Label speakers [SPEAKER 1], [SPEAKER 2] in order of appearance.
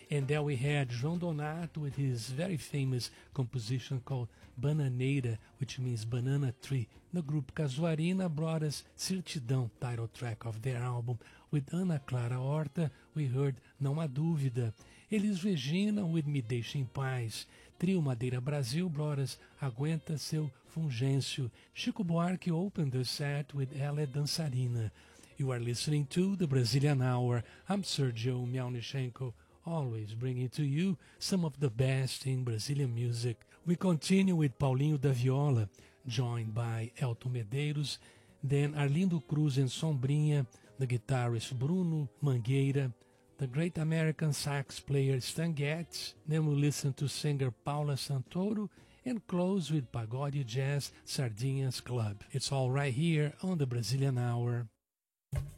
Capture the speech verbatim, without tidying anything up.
[SPEAKER 1] And there we had João Donato with his very famous composition called Bananeira, which means banana tree. The group Casuarina brought us Certidão, title track of their album. With Ana Clara Horta, we heard Não Há Dúvida. Elis Regina with Me Deixa em Paz. Trio Madeira Brasil brought us Aguenta Seu Fungêncio. Chico Buarque opened the set with Ela é Dançarina. You are listening to the Brazilian Hour. I'm Sergio Miaunichenko, always bringing to you some of the best in Brazilian music. We continue with Paulinho da Viola, joined by Elton Medeiros, then Arlindo Cruz and Sombrinha, the guitarist Bruno Mangueira, the great American sax player Stan Getz. Then we'll listen to singer Paula Santoro and close with Pagode Jazz Sardinhas Club. It's all right here on the Brazilian Hour.